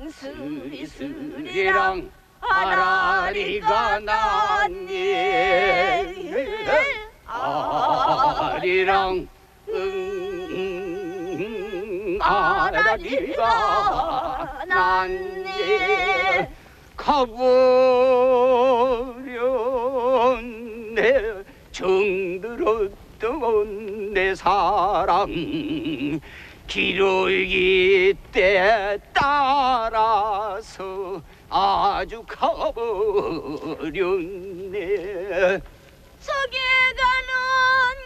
스리스리랑 아라리가 났네. 아리랑 아라리가 났네. 가버렸네. 정들었던 내 사랑 기러기 때 따라서 아주 가버렸네. 저기 가는